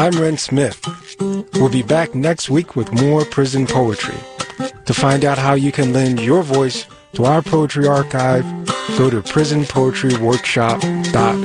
I'm Ren Smith. We'll be back next week with more prison poetry. To find out how you can lend your voice to our poetry archive, go to prisonpoetryworkshop.org.